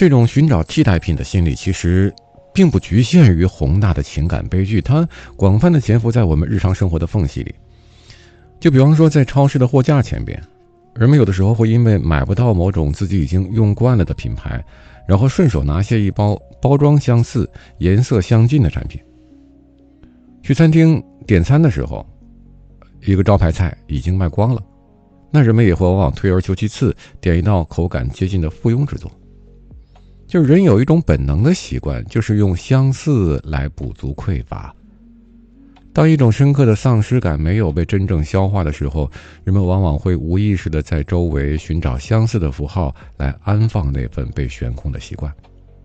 这种寻找替代品的心理其实并不局限于宏大的情感悲剧，它广泛的潜伏在我们日常生活的缝隙里。就比方说在超市的货架前边，人们有的时候会因为买不到某种自己已经用惯了的品牌，然后顺手拿下一包包装相似、颜色相近的产品。去餐厅点餐的时候，一个招牌菜已经卖光了，那人们也会往往退而求其次，点一道口感接近的附庸之作。就是人有一种本能的习惯，就是用相似来补足匮乏。当一种深刻的丧失感没有被真正消化的时候，人们往往会无意识地在周围寻找相似的符号来安放那份被悬空的习惯。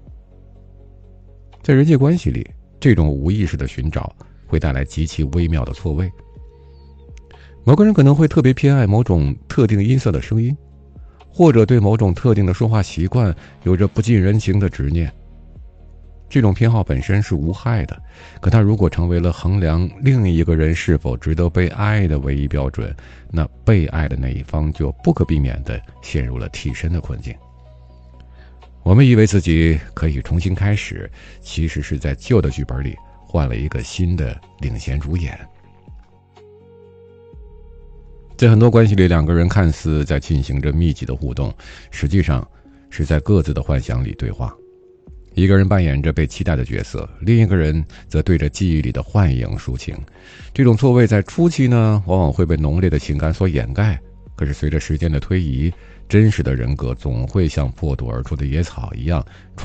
在人际关系里，这种无意识的寻找会带来极其微妙的错位。某个人可能会特别偏爱某种特定音色的声音，或者对某种特定的说话习惯有着不近人情的执念。这种偏好本身是无害的，可它如果成为了衡量另一个人是否值得被爱的唯一标准，那被爱的那一方就不可避免地陷入了替身的困境。我们以为自己可以重新开始，其实是在旧的剧本里换了一个新的领衔主演。在很多关系里，两个人看似在进行着密集的互动，实际上是在各自的幻想里对话。一个人扮演着被期待的角色，另一个人则对着记忆里的幻影抒情。这种错位在初期呢，往往会被浓烈的情感所掩盖，可是随着时间的推移，真实的人格总会像破土而出的野草一样